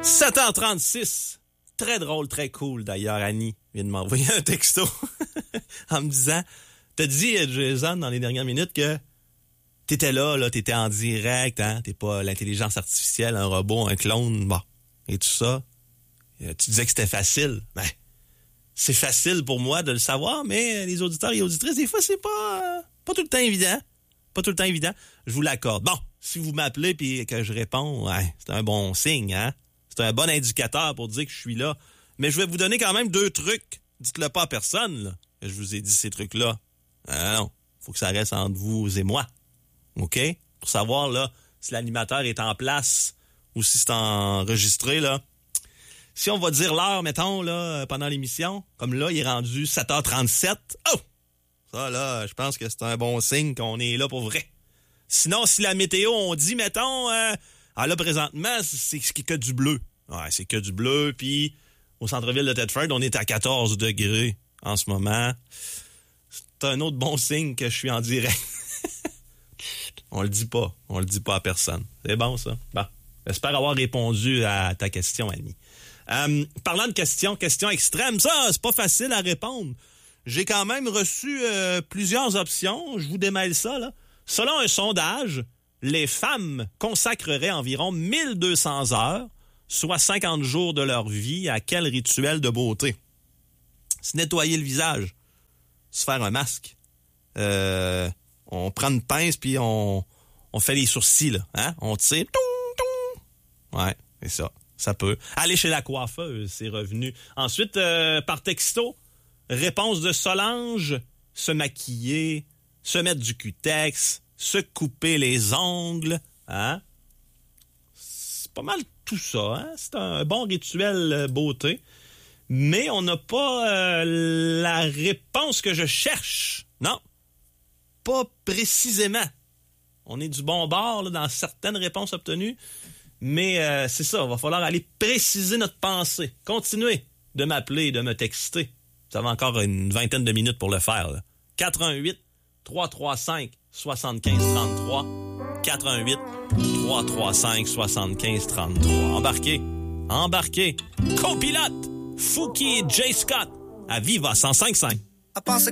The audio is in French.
7h36. Très drôle, très cool d'ailleurs. Annie vient de m'envoyer un texto en me disant, t'as dit, Jason, dans les dernières minutes que t'étais là, t'étais en direct, hein, t'es pas l'intelligence artificielle, un robot, un clone, bon, et tout ça. Tu disais que c'était facile. Ben, c'est facile pour moi de le savoir, mais les auditeurs et auditrices, des fois, c'est pas tout le temps évident. Pas tout le temps évident. Je vous l'accorde. Bon, si vous m'appelez et que je réponds, ouais, c'est un bon signe, hein? C'est un bon indicateur pour dire que je suis là. Mais je vais vous donner quand même 2 trucs. Dites-le pas à personne, là, que je vous ai dit ces trucs-là. Non, faut que ça reste entre vous et moi. OK? Pour savoir, là, si l'animateur est en place ou si c'est enregistré, là. Si on va dire l'heure, mettons, là, pendant l'émission, comme là, il est rendu 7h37. Oh! Ça, là, je pense que c'est un bon signe qu'on est là pour vrai. Sinon, si la météo, on dit, mettons, là, présentement, c'est que du bleu. Ouais, c'est que du bleu, puis au centre-ville de Thetford, on est à 14 degrés en ce moment. C'est un autre bon signe que je suis en direct. On le dit pas à personne. C'est bon, ça? Bon, j'espère avoir répondu à ta question, Annie. Parlant de question extrême, ça, c'est pas facile à répondre. J'ai quand même reçu plusieurs options. Je vous démêle ça, là. Selon un sondage, les femmes consacreraient environ 1200 heures, soit 50 jours de leur vie, à quel rituel de beauté? Se nettoyer le visage, se faire un masque. On prend une pince puis on fait les sourcils, là. Hein? On tire. Ouais, c'est ça. Ça peut. Aller chez la coiffeuse, c'est revenu. Ensuite, par texto, réponse de Solange, se maquiller, se mettre du cutex, se couper les ongles. Hein? C'est pas mal tout ça. Hein? C'est un bon rituel beauté. Mais on n'a pas la réponse que je cherche. Non, pas précisément. On est du bon bord là, dans certaines réponses obtenues. Mais c'est ça, il va falloir aller préciser notre pensée. Continuez de m'appeler et de me texter. Vous avez encore une vingtaine de minutes pour le faire. Là. 418-335-7533. 418-335-7533. Embarquez. Copilote, Fouki et Jay Scott à Viva 105.5.